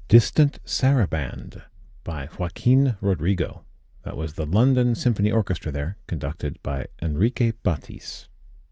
Distant Saraband by Joaquin Rodrigo. That was the London Symphony Orchestra there, conducted by Enrique Batis.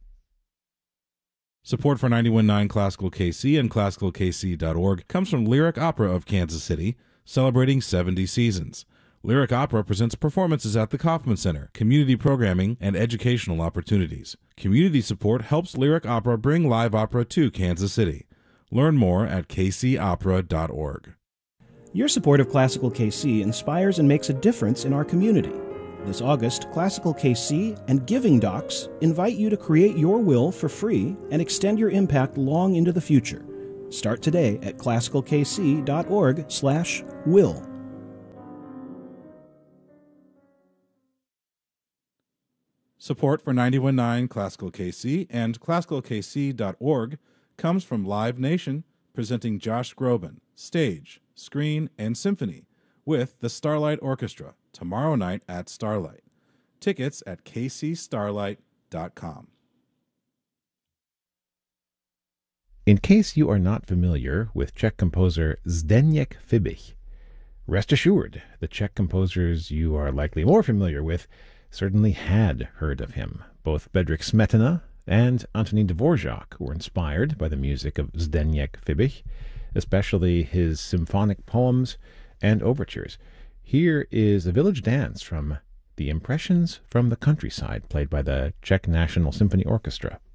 Support for 91.9 Classical KC and ClassicalKC.org comes from Lyric Opera of Kansas City, celebrating 70 seasons. Lyric Opera presents performances at the Kauffman Center, community programming, and educational opportunities. Community support helps Lyric Opera bring live opera to Kansas City. Learn more at kcopera.org. Your support of Classical KC inspires and makes a difference in our community. This August, Classical KC and Giving Docs invite you to create your will for free and extend your impact long into the future. Start today at classicalkc.org/will. Support for 91.9 Classical KC and ClassicalKC.org comes from Live Nation, presenting Josh Groban, stage, screen, and symphony with the Starlight Orchestra tomorrow night at Starlight. Tickets at kcstarlight.com. In case you are not familiar with Czech composer Zdeněk Fibich, rest assured the Czech composers you are likely more familiar with certainly had heard of him. Both Bedřich Smetana and Antonín Dvořák were inspired by the music of Zdeněk Fibich, especially his symphonic poems and overtures. Here is a village dance from The Impressions from the Countryside, played by the Czech National Symphony Orchestra.